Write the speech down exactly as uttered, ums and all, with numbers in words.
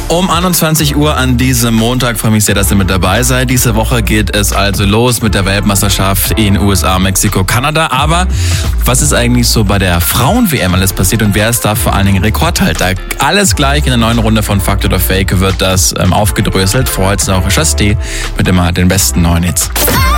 Um einundzwanzig Uhr an diesem Montag freue ich mich sehr, dass ihr mit dabei seid. Diese Woche geht es also los mit der Weltmeisterschaft in U S A, Mexiko, Kanada. Aber was ist eigentlich so bei der Frauen-W M alles passiert und wer ist da vor allen Dingen Rekordhalter? Alles gleich in der neuen Runde von Fakt oder Fake wird das ähm, aufgedröselt. Vorher jetzt noch Shasti mit immer den besten neuen Hits.